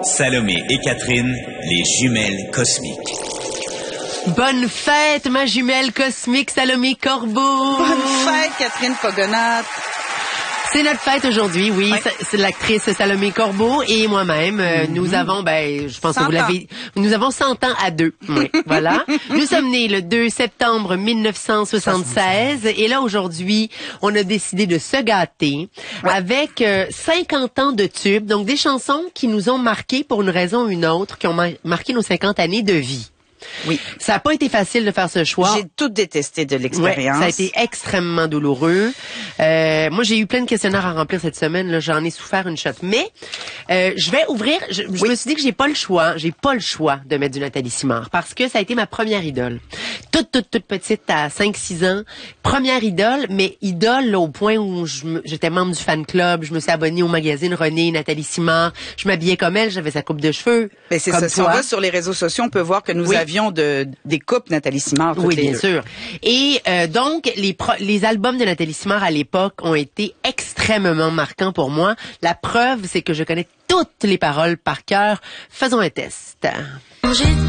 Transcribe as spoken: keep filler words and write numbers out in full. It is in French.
Salomé et Catherine, les jumelles cosmiques. Bonne fête, ma jumelle cosmique Salomé Corbeau. Bonne fête, Catherine Pogonat. C'est notre fête aujourd'hui, oui. Ouais. C'est l'actrice Salomé Corbeau et moi-même. Euh, mm-hmm. Nous avons, ben, je pense que vous l'avez, nous avons cent ans à deux. Oui, voilà. Nous sommes nés le deux septembre mille neuf cent soixante-seize et là, aujourd'hui, on a décidé de se gâter ouais. avec euh, cinquante ans de tubes, donc des chansons qui nous ont marqués pour une raison ou une autre, qui ont mar- marqué nos cinquante années de vie. Oui. Ça n'a pas été facile de faire ce choix. J'ai tout détesté de l'expérience. Ouais, ça a été extrêmement douloureux. Euh, moi, j'ai eu plein de questionnaires à remplir cette semaine. Là, j'en ai souffert une shot. Mais euh, je vais ouvrir. Je, je oui. me suis dit que j'ai pas le choix. J'ai pas le choix de mettre du Nathalie Simard parce que ça a été ma première idole. Toute, toute, toute petite, à cinq six ans. Première idole, mais idole là, au point où je me, j'étais membre du fan club. Je me suis abonnée au magazine René, Nathalie Simard. Je m'habillais comme elle. J'avais sa coupe de cheveux. Mais c'est ça. Si on va sur les réseaux sociaux, on peut voir que nous oui. avions de des coupes Nathalie Simard. Oui, les bien deux. sûr. Et euh, donc les pro- les albums de Nathalie Simard à l'époque ont été extrêmement marquants pour moi. La preuve, c'est que je connais toutes les paroles par cœur. Faisons un test.